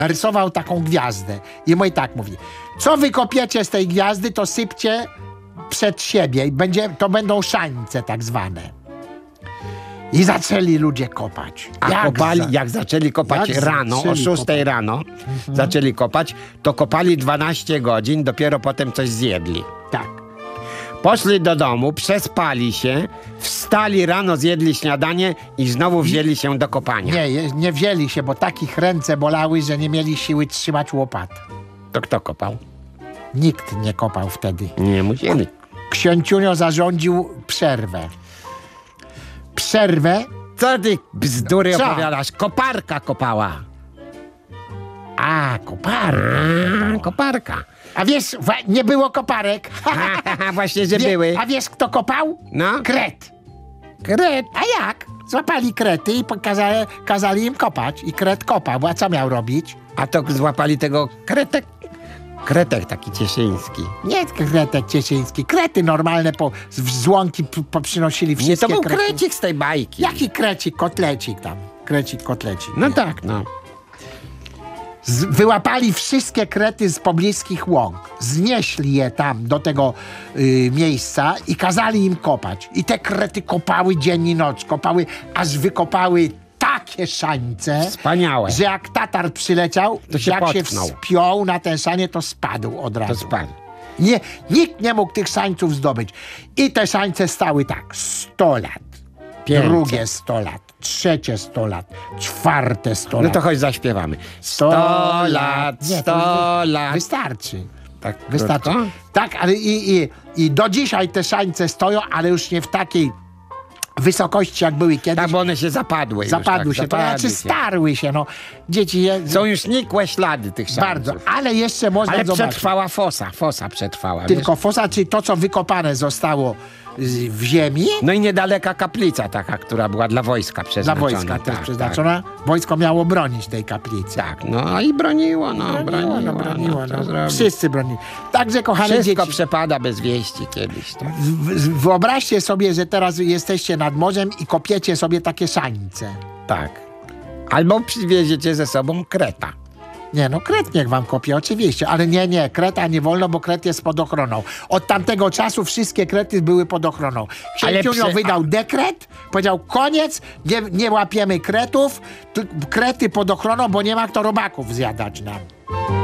Narysował taką gwiazdę i tak mówi, co wykopiecie z tej gwiazdy, to sypcie przed siebie i to będą szańce tak zwane. I zaczęli ludzie kopać. Jak zaczęli kopać rano, o 6 rano zaczęli kopać, to kopali 12 godzin, dopiero potem coś zjedli. Tak. Poszli do domu, przespali się, wstali rano, zjedli śniadanie i znowu wzięli się do kopania. Nie wzięli się, bo takich ręce bolały, że nie mieli siły trzymać łopat. To kto kopał? Nikt nie kopał wtedy. Nie musieli. Księciunio zarządził przerwę. Co ty bzdury Co? opowiadasz? Koparka kopała. A, koparka. Koparka. A wiesz, nie było koparek. Właśnie, że były. A wiesz, kto kopał? No? Kret. Kret. A jak? Złapali krety i kazali im kopać. I kret kopał. A co miał robić? A to złapali tego kretek. Kretek taki cieszyński. Nie kretek cieszyński. Krety normalne z łąki przynosili wszystkie. Nie, to był krety. krecik z tej bajki. Jaki krecik? Kotlecik tam. Kotlecik. No tak, no. Wyłapali wszystkie krety z pobliskich łąk. Znieśli je tam do tego miejsca i kazali im kopać. I te krety kopały dzień i noc. Kopały, aż wykopały takie szańce, Wspaniałe. że jak Tatar przyleciał, To się jak się potknął. wspiął na ten sanie, to spadł od razu. To spadł. Nikt nie mógł tych szańców zdobyć. I te szańce stały tak 100 lat. 500. Drugie 100 lat. Trzecie 100 lat. Czwarte 100 No lat. to chodź zaśpiewamy. 100 lat, Nie, 100 to lat. Wystarczy. Tak Wystarczy. krótko? Tak, ale i do dzisiaj te szańce stoją, ale już nie w takiej wysokości, jak były kiedyś. Tak, bo one się zapadły. Zapadły już, się, tak, to znaczy starły się, no. Dzieci Są już nikłe ślady tych szańców. bardzo, ale jeszcze można Ale zobaczyć. przetrwała fosa przetrwała. Tylko Wiesz? fosa, czyli to, co wykopane zostało w ziemi, No i niedaleka kaplica taka, która była dla wojska dla przeznaczona. wojska też tak, przeznaczona. Wojsko miało bronić tej kaplicy. Tak, no i broniło, Broniło. co zrobić? Wszyscy bronili. Także, kochane Wszystko dzieci, przepada bez wieści kiedyś. Tak. wyobraźcie sobie, że teraz jesteście nad morzem i kopiecie sobie takie szańce. tak. Albo przywieziecie ze sobą kreta. Nie, no kret niech wam kopie, oczywiście, ale nie, kreta nie wolno, bo kret jest pod ochroną. Od tamtego czasu wszystkie krety były pod ochroną. Księciunio wydał dekret, powiedział koniec, nie łapiemy kretów, krety pod ochroną, bo nie ma kto robaków zjadać nam.